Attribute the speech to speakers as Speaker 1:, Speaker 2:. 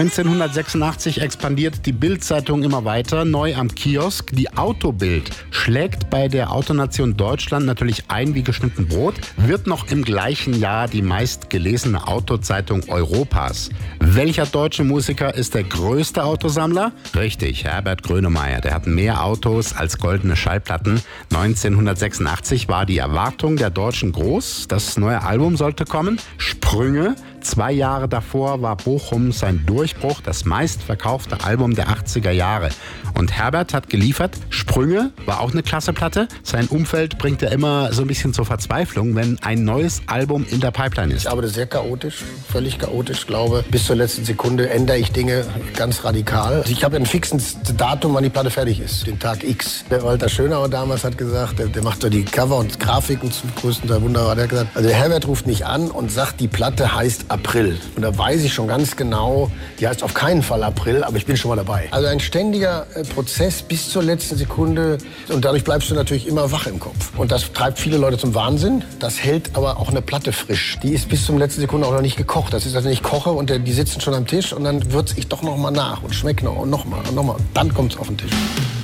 Speaker 1: 1986 expandiert die Bild-Zeitung immer weiter, neu am Kiosk. Die Autobild schlägt bei der Autonation Deutschland natürlich ein wie geschnitten Brot, wird noch im gleichen Jahr die meistgelesene Autozeitung Europas. Welcher deutsche Musiker ist der größte Autosammler? Richtig, Herbert Grönemeyer. Der hat mehr Autos als goldene Schallplatten. 1986 war die Erwartung der Deutschen groß. Das neue Album sollte kommen. Sprünge. 2 Jahre davor war Bochum sein Durchbruch, das meistverkaufte Album der 80er Jahre. Und Herbert hat geliefert. Sprünge war auch eine klasse Platte. Sein Umfeld bringt ja immer so ein bisschen zur Verzweiflung, wenn ein neues Album in der Pipeline ist.
Speaker 2: Ich arbeite sehr chaotisch, völlig chaotisch, glaube. Bis zur letzten Sekunde ändere ich Dinge ganz radikal. Also ich habe ein fixes Datum, wann die Platte fertig ist. Den Tag X. Der Walter Schönauer damals hat gesagt, der macht so die Cover und Grafiken zum größten Teil wunderbar. Der hat gesagt, also der Herbert ruft mich an und sagt, die Platte heißt April. Und da weiß ich schon ganz genau, die heißt auf keinen Fall April, aber ich bin schon mal dabei. Also ein ständiger Prozess bis zur letzten Sekunde und dadurch bleibst du natürlich immer wach im Kopf. Und das treibt viele Leute zum Wahnsinn. Das hält aber auch eine Platte frisch. Die ist bis zum letzten Sekunde auch noch nicht gekocht. Das ist also, wenn ich koche und die sitzen schon am Tisch und dann würze ich doch noch mal nach und schmeckt noch und noch mal und noch mal. Und dann kommt es auf den Tisch.